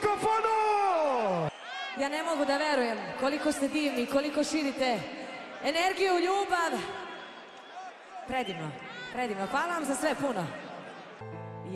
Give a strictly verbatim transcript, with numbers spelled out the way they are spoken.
mikrofonu! Ja ne mogu da verujem koliko ste divni, koliko širite energiju, ljubav. Predivno, predivno. Hvala vam za sve puno.